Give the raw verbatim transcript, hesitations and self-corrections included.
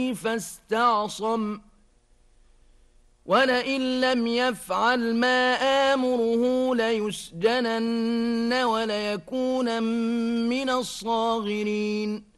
فاستعصم ولئن لم يفعل ما آمره ليسجنن وليكونن من الصاغرين